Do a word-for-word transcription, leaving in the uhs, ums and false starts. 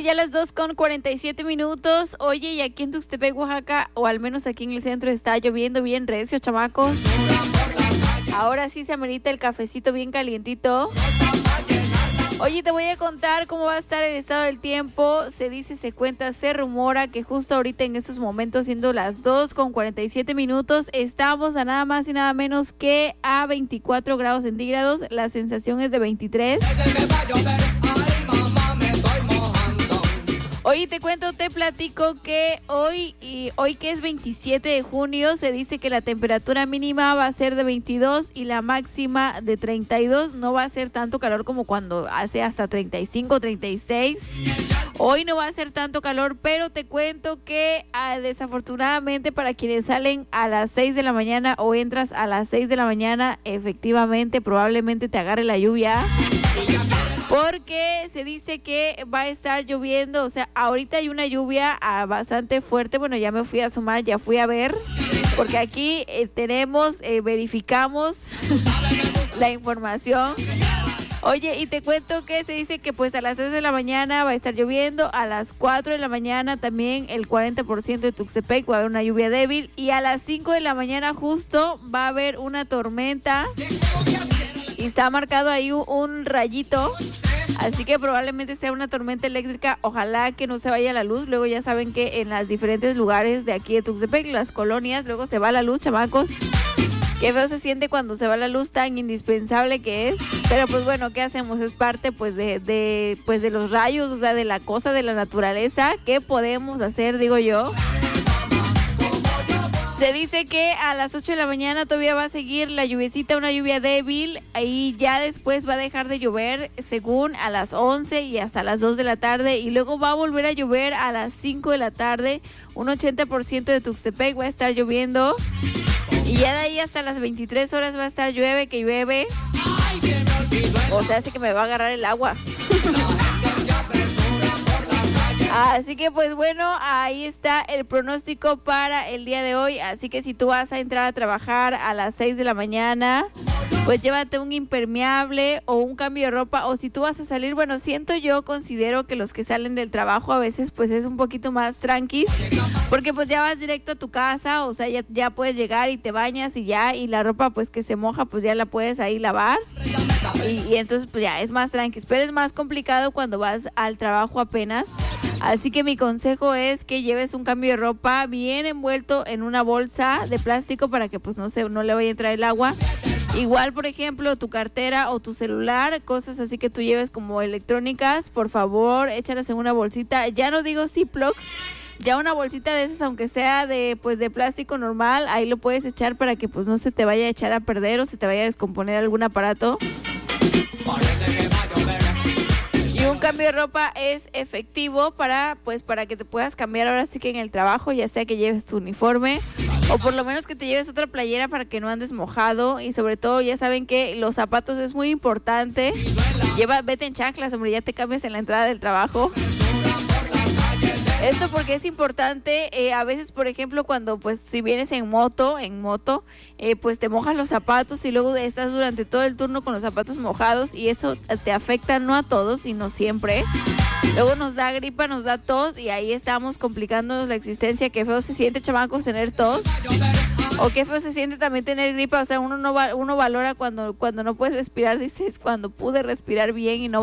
ya las dos con cuarenta y siete minutos. Oye, y aquí en Tuxtepec, Oaxaca, o al menos aquí en el centro, está lloviendo bien recio, chamacos. Ahora sí se amerita el cafecito bien calientito. Oye, te voy a contar cómo va a estar el estado del tiempo. Se dice, se cuenta, se rumora que justo ahorita en estos momentos, siendo las dos con cuarenta y siete minutos, estamos a nada más y nada menos que a veinticuatro grados centígrados. La sensación es de veintitrés. Oye, te cuento, te platico que hoy, y hoy que es veintisiete de junio, se dice que la temperatura mínima va a ser de veintidós y la máxima de treinta y dos. No va a ser tanto calor como cuando hace hasta treinta y cinco, treinta y seis. Hoy no va a ser tanto calor, pero te cuento que ah, desafortunadamente para quienes salen a las seis de la mañana o entras a las seis de la mañana, efectivamente probablemente te agarre la lluvia. Porque se dice que va a estar lloviendo, o sea, ahorita hay una lluvia ah, bastante fuerte. Bueno, ya me fui a asomar, ya fui a ver, porque aquí eh, tenemos, eh, verificamos la información. Oye, y te cuento que se dice que pues a las tres de la mañana va a estar lloviendo, a las cuatro de la mañana también el cuarenta por ciento de Tuxtepec va a haber una lluvia débil, y a las cinco de la mañana justo va a haber una tormenta. Y está marcado ahí un, un rayito, así que probablemente sea una tormenta eléctrica. Ojalá que no se vaya la luz. Luego ya saben que en los diferentes lugares de aquí de Tuxtepec, las colonias, luego se va la luz, chamacos. Qué feo se siente cuando se va la luz, tan indispensable que es. Pero pues bueno, ¿qué hacemos? Es parte pues de, de, pues de los rayos, o sea, de la cosa de la naturaleza. ¿Qué podemos hacer, digo yo? Se dice que a las ocho de la mañana todavía va a seguir la lluviecita, una lluvia débil, y ya después va a dejar de llover según a las once y hasta las dos de la tarde, y luego va a volver a llover a las cinco de la tarde. Un ochenta por ciento de Tuxtepec va a estar lloviendo, y ya de ahí hasta las veintitrés horas va a estar llueve que llueve. O sea, hace que me va a agarrar el agua. Así que pues bueno, ahí está el pronóstico para el día de hoy. Así que si tú vas a entrar a trabajar a las seis de la mañana, pues llévate un impermeable o un cambio de ropa. O si tú vas a salir, bueno, siento yo, considero que los que salen del trabajo a veces pues es un poquito más tranquis, porque pues ya vas directo a tu casa, o sea, ya, ya puedes llegar y te bañas y ya, y la ropa pues que se moja pues ya la puedes ahí lavar. Y, y entonces pues ya es más tranquis, pero es más complicado cuando vas al trabajo apenas. Así que mi consejo es que lleves un cambio de ropa bien envuelto en una bolsa de plástico para que pues no se, no le vaya a entrar el agua. Igual, por ejemplo, tu cartera o tu celular, cosas así que tú lleves como electrónicas, por favor, échalas en una bolsita. Ya no digo Ziploc, ya una bolsita de esas, aunque sea de pues de plástico normal, ahí lo puedes echar para que pues no se te vaya a echar a perder o se te vaya a descomponer algún aparato. Y un cambio de ropa es efectivo para pues para que te puedas cambiar ahora sí que en el trabajo, ya sea que lleves tu uniforme o por lo menos que te lleves otra playera para que no andes mojado. Y sobre todo ya saben que los zapatos es muy importante. Lleva, vete en chanclas, hombre, ya te cambias en la entrada del trabajo. Esto porque es importante, eh, a veces, por ejemplo, cuando pues si vienes en moto, en moto, eh, pues te mojas los zapatos y luego estás durante todo el turno con los zapatos mojados y eso te afecta no a todos, sino siempre. Luego nos da gripa, nos da tos y ahí estamos complicándonos la existencia. Qué feo se siente, chamacos, tener tos. O qué feo se siente también tener gripa. O sea, uno no va, uno valora cuando, cuando no puedes respirar, dices, cuando pude respirar bien y no